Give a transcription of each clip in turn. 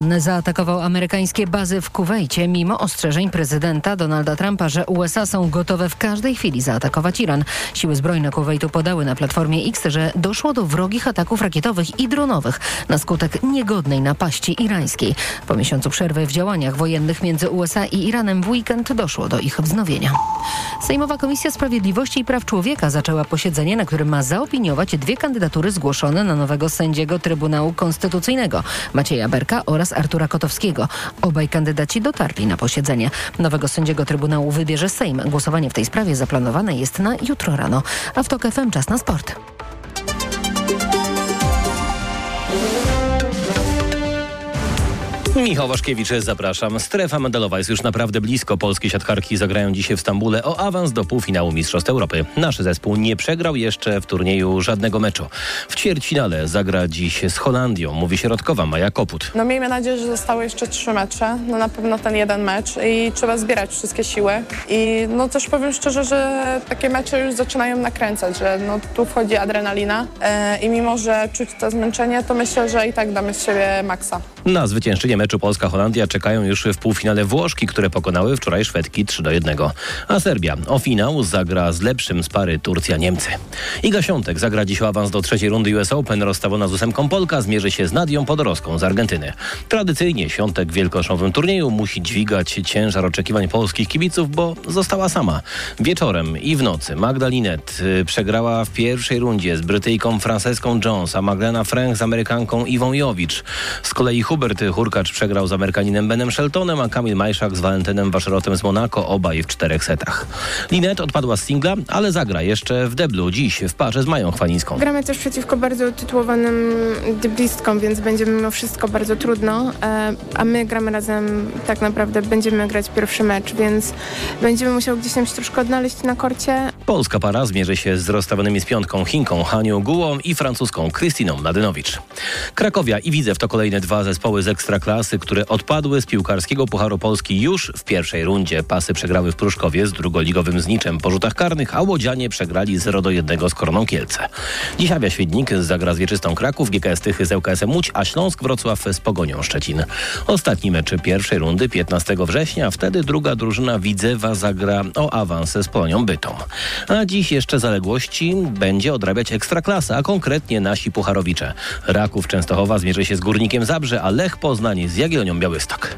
Zaatakował amerykańskie bazy w Kuwejcie mimo ostrzeżeń prezydenta Donalda Trumpa, że USA są gotowe w każdej chwili zaatakować Iran. Siły zbrojne Kuwejtu podały na platformie X, że doszło do wrogich ataków rakietowych i dronowych na skutek niegodnej napaści irańskiej. Po miesiącu przerwy w działaniach wojennych między USA i Iranem w weekend doszło do ich wznowienia. Sejmowa Komisja Sprawiedliwości i Praw Człowieka zaczęła posiedzenie, na którym ma zaopiniować dwie kandydatury zgłoszone na nowego sędziego Trybunału Konstytucyjnego, Macieja Berka oraz Artura Kotowskiego. Obaj kandydaci dotarli na posiedzenie. Nowego sędziego Trybunału wybierze Sejm. Głosowanie w tej sprawie zaplanowane jest na jutro rano. A w TOK FM czas na sport. Michał Waszkiewicz, zapraszam. Strefa medalowa jest już naprawdę blisko. Polskie siatkarki zagrają dzisiaj w Stambule o awans do półfinału Mistrzostw Europy. Nasz zespół nie przegrał jeszcze w turnieju żadnego meczu. W ćwierćfinale zagra dziś z Holandią, mówi środkowa Maja Koput. Miejmy nadzieję, że zostały jeszcze 3 mecze. Na pewno ten jeden mecz i trzeba zbierać wszystkie siły. I też powiem szczerze, że takie mecze już zaczynają nakręcać, że tu wchodzi adrenalina i mimo, że czuć to zmęczenie, to myślę, że i tak damy z siebie maksa. Na zwyciężenie meczu Polska-Holandia czekają już w półfinale Włoszki, które pokonały wczoraj Szwedki 3-1. A Serbia o finał zagra z lepszym z pary Turcja-Niemcy. Iga Świątek zagra dziś o awans do trzeciej rundy US Open. Rozstawiona z 8 Polka zmierzy się z Nadią Podorowską z Argentyny. Tradycyjnie Świątek w wielkoszowym turnieju musi dźwigać ciężar oczekiwań polskich kibiców, bo została sama. Wieczorem i w nocy Magda Linette przegrała w pierwszej rundzie z Brytyjką Franceską Jones, a Magdalena Fręch z Amerykanką Iwą Jowicz. Z kolei Hubert Hurkacz przegrał z Amerykaninem Benem Sheltonem, a Kamil Majszak z Walentynem Waszerotem z Monako, obaj w 4 setach. Linette odpadła z singla, ale zagra jeszcze w deblu dziś w parze z Mają Chwalińską. Gramy też przeciwko bardzo utytułowanym deblistkom, więc będzie mimo wszystko bardzo trudno, a my gramy razem, tak naprawdę będziemy grać pierwszy mecz, więc będziemy musiał gdzieś tam się troszkę odnaleźć na korcie. Polska para zmierzy się z rozstawionymi z piątką Chinką Hanią Guo i francuską Krystyną Mladynowicz. Krakowia i Widzew to kolejne 2 zespoły z Ekstraklasy, które odpadły z piłkarskiego Pucharu Polski już w pierwszej rundzie. Pasy przegrały w Pruszkowie z drugoligowym Zniczem po rzutach karnych, a Łodzianie przegrali 0-1 z Koroną Kielce. Dziś Awia Świdnik zagra z Wieczystą Kraków, GKS Tychy z ŁKS Łódź, a Śląsk Wrocław z Pogonią Szczecin. Ostatni mecz pierwszej rundy 15 września, a wtedy druga drużyna Widzewa zagra o awans z Polonią Bytom. A dziś jeszcze zaległości będzie odrabiać Ekstraklasa, a konkretnie nasi pucharowicze. Raków Częstochowa zmierzy się z Górnikiem Zabrze, a Lech Poznań z Jagiellonią Białystok.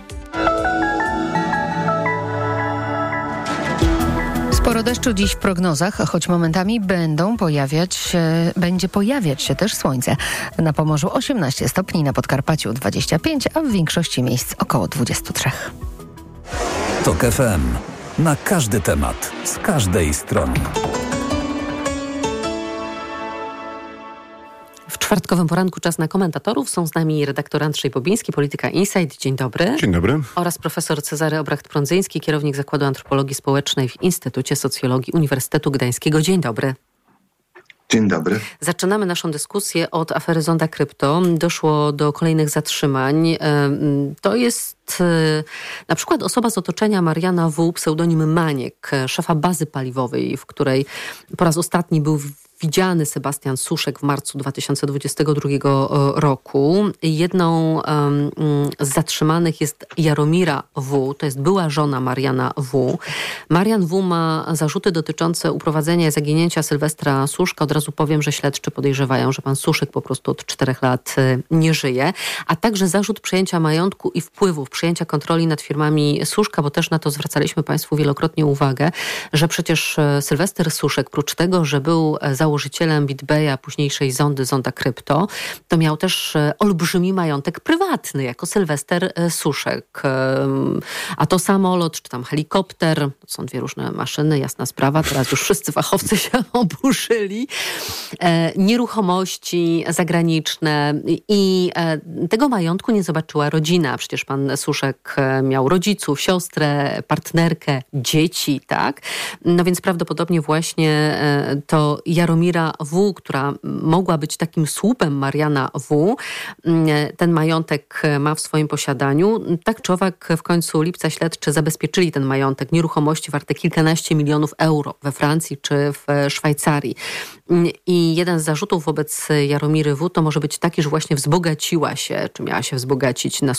Sporo deszczu dziś w prognozach, choć momentami będzie pojawiać się też słońce. Na Pomorzu 18 stopni, na Podkarpaciu 25, a w większości miejsc około 23. TOK FM. Na każdy temat, z każdej strony. W czwartkowym poranku czas na komentatorów. Są z nami redaktor Andrzej Bobiński, Polityka Insight. Dzień dobry. Dzień dobry. Oraz profesor Cezary Obracht-Prądzyński, kierownik Zakładu Antropologii Społecznej w Instytucie Socjologii Uniwersytetu Gdańskiego. Dzień dobry. Dzień dobry. Zaczynamy naszą dyskusję od afery Zonda Krypto. Doszło do kolejnych zatrzymań. To jest na przykład osoba z otoczenia Mariana W., pseudonim Maniek, szefa bazy paliwowej, w której po raz ostatni był widziany Sebastian Suszek w marcu 2022 roku. Jedną z zatrzymanych jest Jaromira W., to jest była żona Mariana W. Marian W. ma zarzuty dotyczące uprowadzenia i zaginięcia Sylwestra Suszka. Od razu powiem, że śledczy podejrzewają, że pan Suszek po prostu od 4 lat nie żyje. A także zarzut przejęcia majątku i wpływów, przejęcia kontroli nad firmami Suszka, bo też na to zwracaliśmy państwu wielokrotnie uwagę, że przecież Sylwester Suszek, prócz tego, że był założycielem BitBaya, późniejszej Zonda Krypto, to miał też olbrzymi majątek prywatny, jako Sylwester Suszek. A to samolot, czy tam helikopter, to są 2 różne maszyny, jasna sprawa, teraz już wszyscy fachowcy się oburzyli. Nieruchomości zagraniczne i tego majątku nie zobaczyła rodzina. Przecież pan Suszek miał rodziców, siostrę, partnerkę, dzieci, tak? No więc prawdopodobnie właśnie to Jaromir Jaromira W., która mogła być takim słupem Mariana W. Ten majątek ma w swoim posiadaniu. Tak czy owak w końcu lipca śledczy zabezpieczyli ten majątek, nieruchomości warte kilkanaście milionów euro we Francji czy w Szwajcarii. I jeden z zarzutów wobec Jaromiry W. to może być taki, że właśnie wzbogaciła się, czy miała się wzbogacić na